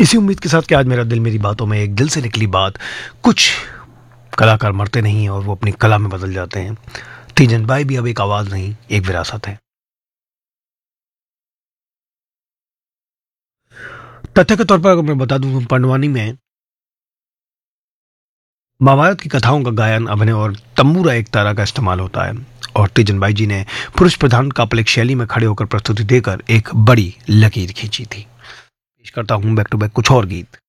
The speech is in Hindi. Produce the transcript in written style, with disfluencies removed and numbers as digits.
इसी उम्मीद के साथ कि आज मेरा दिल मेरी बातों में एक दिल से निकली बात। कुछ कलाकार मरते नहीं हैं और वो अपनी कला में बदल जाते हैं। तीजन बाई भी अब एक आवाज नहीं, एक विरासत है। तथ्य के तौर पर अगर मैं बता दूं तो पंडवानी में महाभारत की कथाओं का गायन, अभिनय और तंबूरा एक तारा का इस्तेमाल होता है। और तीजन बाई जी ने पुरुष प्रधान काल्पनिक शैली में खड़े होकर प्रस्तुति देकर एक बड़ी लकीर खींची थी। पेश करता हूं बैक टू बैक कुछ और गीत।